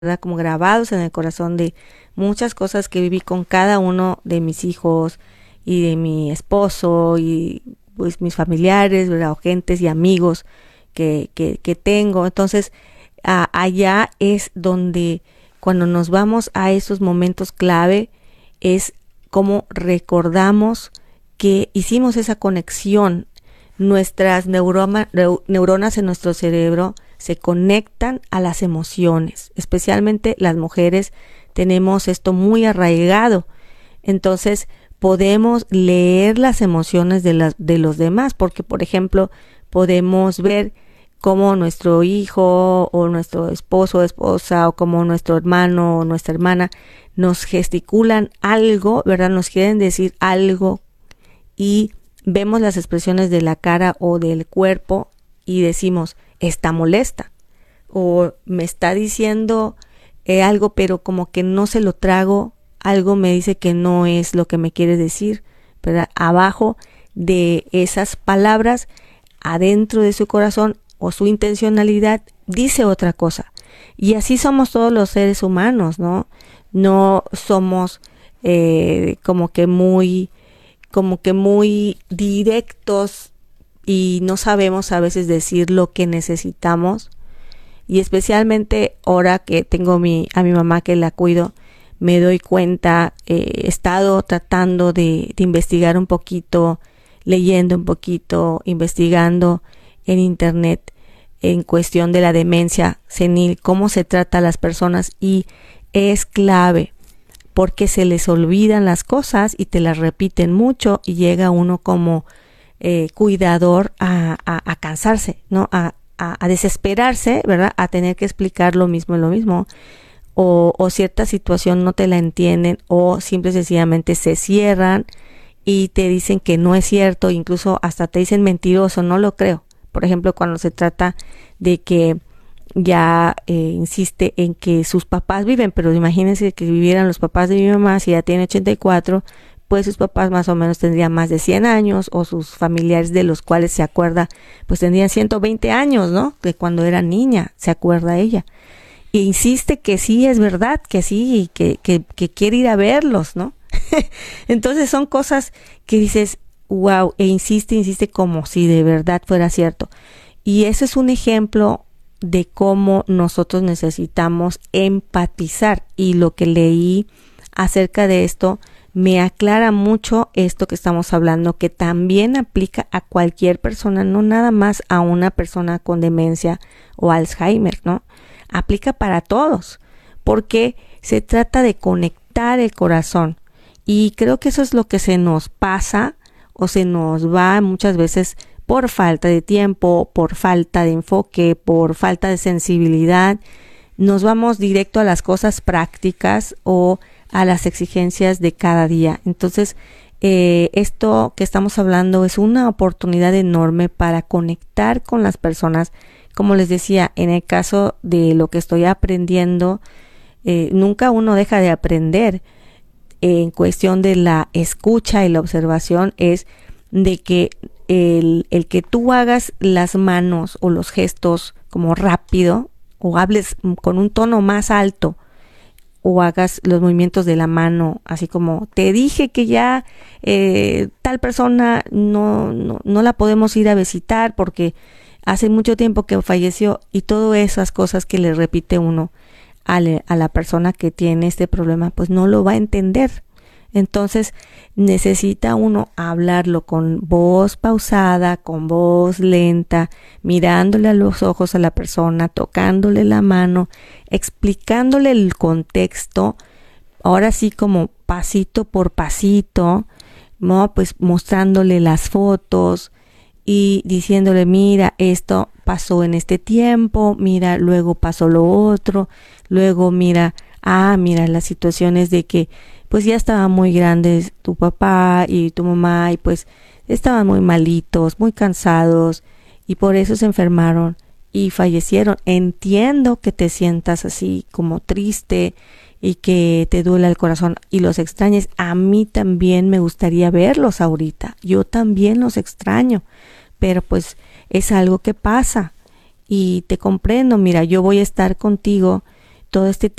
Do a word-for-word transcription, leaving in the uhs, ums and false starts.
¿verdad? Como grabados en el corazón de muchas cosas que viví con cada uno de mis hijos y de mi esposo y pues mis familiares, ¿verdad? O gentes y amigos que, que, que tengo. Entonces, a, allá es donde cuando nos vamos a esos momentos clave es como recordamos que hicimos esa conexión. Nuestras neuroma, neuronas en nuestro cerebro se conectan a las emociones, especialmente las mujeres tenemos esto muy arraigado. Entonces podemos leer las emociones de, las, de los demás, porque por ejemplo podemos ver cómo nuestro hijo o nuestro esposo o esposa o como nuestro hermano o nuestra hermana nos gesticulan algo, ¿verdad? Nos quieren decir algo y vemos las expresiones de la cara o del cuerpo y decimos, está molesta o me está diciendo eh, algo pero como que no se lo trago, algo me dice que no es lo que me quiere decir, ¿verdad? Abajo de esas palabras, adentro de su corazón o su intencionalidad dice otra cosa. Y así somos todos los seres humanos, ¿no? No somos eh, como que muy como que muy directos y no sabemos a veces decir lo que necesitamos. Y especialmente ahora que tengo mi, a mi mamá que la cuido, me doy cuenta, eh, he estado tratando de, de investigar un poquito, leyendo un poquito, investigando en internet en cuestión de la demencia senil, cómo se trata a las personas y es clave. Porque se les olvidan las cosas y te las repiten mucho y llega uno como eh, cuidador a, a, a cansarse, ¿no? A, a, a desesperarse, ¿verdad? A tener que explicar lo mismo y lo mismo. O, o cierta situación no te la entienden o simple y sencillamente se cierran y te dicen que no es cierto, incluso hasta te dicen mentiroso, no lo creo. Por ejemplo, cuando se trata de que ya eh, insiste en que sus papás viven, pero imagínense que vivieran los papás de mi mamá, si ya tiene ochenta y cuatro, pues sus papás más o menos tendrían más de cien años, o sus familiares de los cuales se acuerda, pues tendrían ciento veinte años, ¿no? De cuando era niña, se acuerda ella. E insiste que sí, es verdad, que sí, que, que, que quiere ir a verlos, ¿no? Entonces son cosas que dices, wow, e insiste, insiste como si de verdad fuera cierto. Y eso es un ejemplo de cómo nosotros necesitamos empatizar, y lo que leí acerca de esto me aclara mucho esto que estamos hablando, que también aplica a cualquier persona, no nada más a una persona con demencia o Alzheimer, ¿no? Aplica para todos, porque se trata de conectar el corazón, y creo que eso es lo que se nos pasa o se nos va muchas veces por falta de tiempo, por falta de enfoque, por falta de sensibilidad. Nos vamos directo a las cosas prácticas o a las exigencias de cada día. Entonces, eh, esto que estamos hablando es una oportunidad enorme para conectar con las personas. Como les decía, en el caso de lo que estoy aprendiendo, eh, nunca uno deja de aprender. En cuestión de la escucha y la observación es de que El, el que tú hagas las manos o los gestos como rápido o hables con un tono más alto o hagas los movimientos de la mano así como te dije que ya eh, tal persona no, no, no la podemos ir a visitar porque hace mucho tiempo que falleció, y todas esas cosas que le repite uno a, le, a la persona que tiene este problema, pues no lo va a entender. Entonces necesita uno hablarlo con voz pausada, con voz lenta, mirándole a los ojos a la persona, tocándole la mano, explicándole el contexto, ahora sí como pasito por pasito, ¿no? Pues mostrándole las fotos y diciéndole, mira, esto pasó en este tiempo, mira, luego pasó lo otro, luego mira, ah, mira, las situaciones de que pues ya estaban muy grandes tu papá y tu mamá y pues estaban muy malitos, muy cansados y por eso se enfermaron y fallecieron. Entiendo que te sientas así como triste y que te duela el corazón y los extrañes. A mí también me gustaría verlos ahorita. Yo también los extraño, pero pues es algo que pasa y te comprendo. Mira, yo voy a estar contigo todo este